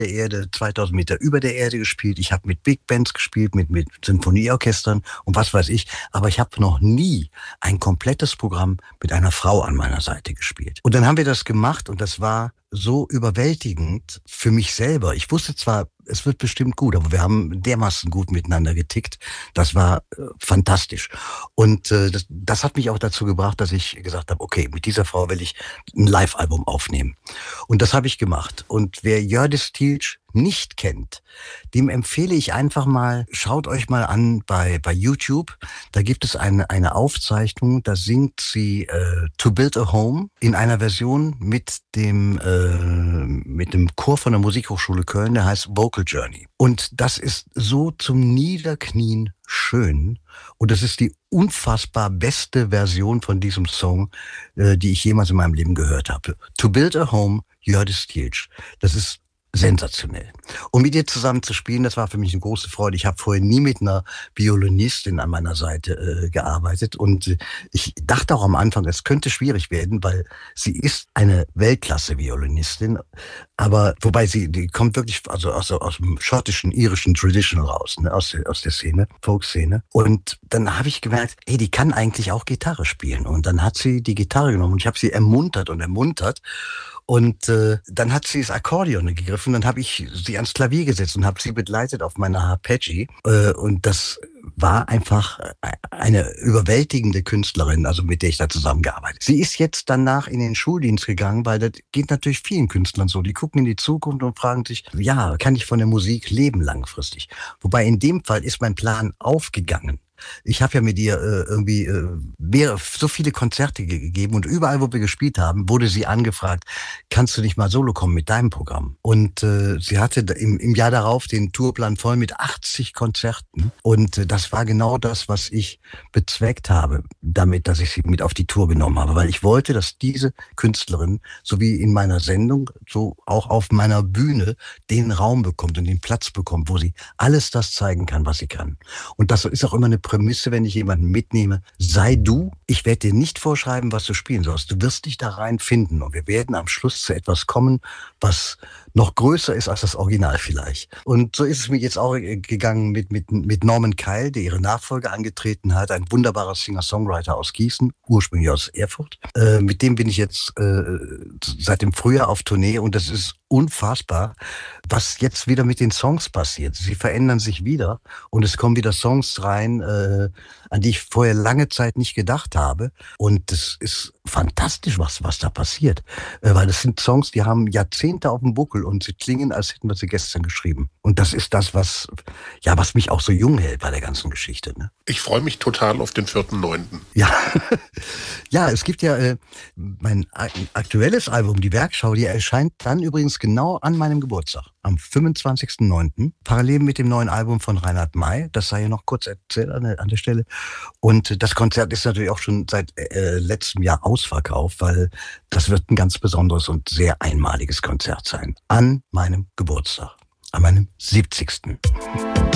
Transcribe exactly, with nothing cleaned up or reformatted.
der Erde, zweitausend Meter über der Erde gespielt. Ich habe mit Big Bands gespielt, mit, mit Sinfonieorchestern und was weiß ich. Aber ich habe noch nie ein komplettes Programm mit einer Frau an meiner Seite gespielt. Und dann haben wir das gemacht und das war so überwältigend für mich selber. Ich wusste zwar, es wird bestimmt gut, aber wir haben dermaßen gut miteinander getickt. Das war äh, fantastisch. Und äh, das, das hat mich auch dazu gebracht, dass ich gesagt habe, okay, mit dieser Frau will ich ein Live-Album aufnehmen. Und das habe ich gemacht. Und wer Hjördis Tilch nicht kennt, dem empfehle ich einfach mal, schaut euch mal an bei bei YouTube. Da gibt es eine eine Aufzeichnung, da singt sie äh, To Build a Home in einer Version mit dem äh, mit dem Chor von der Musikhochschule Köln, der heißt Vocal Journey. Und das ist so zum Niederknien schön. Und das ist die unfassbar beste Version von diesem Song, äh, die ich jemals in meinem Leben gehört habe. To Build a Home, Hjördis Tilch. Das ist sensationell. Und mit ihr zusammen zu spielen, das war für mich eine große Freude. Ich habe vorher nie mit einer Violinistin an meiner Seite äh, gearbeitet und äh, ich dachte auch am Anfang, es könnte schwierig werden, weil sie ist eine Weltklasse-Violinistin, aber wobei sie, die kommt wirklich also aus, aus dem schottischen, irischen Traditional raus, ne, aus, der, aus der Szene, Folk-Szene. Und dann habe ich gemerkt, ey, die kann eigentlich auch Gitarre spielen. Und dann hat sie die Gitarre genommen und ich habe sie ermuntert und ermuntert. Und äh, dann hat sie das Akkordeon gegriffen, dann habe ich sie ans Klavier gesetzt und habe sie begleitet auf meiner Arpeggi. Äh, und das war einfach eine überwältigende Künstlerin, also mit der ich da zusammengearbeitet. Sie ist jetzt danach in den Schuldienst gegangen, weil das geht natürlich vielen Künstlern so. Die gucken in die Zukunft und fragen sich, ja, kann ich von der Musik leben langfristig? Wobei in dem Fall ist mein Plan aufgegangen. Ich habe ja mit ihr äh, irgendwie äh, mehr, so viele Konzerte ge- gegeben und überall, wo wir gespielt haben, wurde sie angefragt, kannst du nicht mal solo kommen mit deinem Programm? Und äh, sie hatte im, im Jahr darauf den Tourplan voll mit achtzig Konzerten und äh, das war genau das, was ich bezweckt habe, damit, dass ich sie mit auf die Tour genommen habe, weil ich wollte, dass diese Künstlerin, so wie in meiner Sendung, so auch auf meiner Bühne den Raum bekommt und den Platz bekommt, wo sie alles das zeigen kann, was sie kann. Und das ist auch immer eine Prämisse, wenn ich jemanden mitnehme, sei du, ich werde dir nicht vorschreiben, was du spielen sollst. Du wirst dich da rein finden und wir werden am Schluss zu etwas kommen, was noch größer ist als das Original vielleicht. Und so ist es mir jetzt auch gegangen mit, mit, mit Norman Keil, der ihre Nachfolge angetreten hat, ein wunderbarer Singer-Songwriter aus Gießen, ursprünglich aus Erfurt. Äh, mit dem bin ich jetzt äh, seit dem Frühjahr auf Tournee und das ist unfassbar, was jetzt wieder mit den Songs passiert. Sie verändern sich wieder und es kommen wieder Songs rein, äh, an die ich vorher lange Zeit nicht gedacht habe. Und das ist fantastisch, was, was da passiert. Äh, weil das sind Songs, die haben Jahrzehnte auf dem Buckel und sie klingen, als hätten wir sie gestern geschrieben. Und das ist das, was, ja, was mich auch so jung hält bei der ganzen Geschichte. Ne? Ich freue mich total auf den vierten neunten Ja, ja, es gibt ja äh, mein aktuelles Album, die Werkschau, die erscheint dann übrigens genau an meinem Geburtstag, am fünfundzwanzigsten neunten Parallel mit dem neuen Album von Reinhard May. Das sei ja noch kurz erzählt an der, an der Stelle. Und das Konzert ist natürlich auch schon seit äh, letztem Jahr ausverkauft, weil das wird ein ganz besonderes und sehr einmaliges Konzert sein. An meinem Geburtstag, an meinem siebzigsten